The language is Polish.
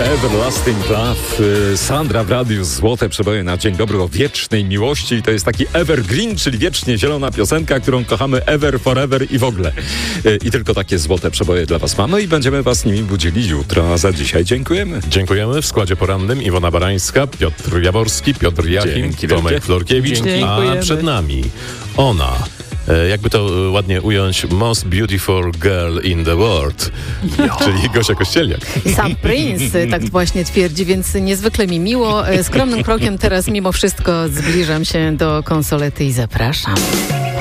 Everlasting Love, Sandra w radiu, złote przeboje na dzień dobry o wiecznej miłości i to jest taki evergreen, czyli wiecznie zielona piosenka, którą kochamy ever, forever i w ogóle. I tylko takie złote przeboje dla was mamy i będziemy was nimi budzili jutro, a za dzisiaj dziękujemy. Dziękujemy. W składzie porannym Iwona Barańska, Piotr Jaworski, Piotr Jachim, Tomek Florkiewicz, a przed nami ona. Jakby to ładnie ująć, most beautiful girl in the world, czyli Gosia Kościeliak. Sam Prince tak właśnie twierdzi, więc niezwykle mi miło. Skromnym krokiem teraz mimo wszystko zbliżam się do konsolety i zapraszam.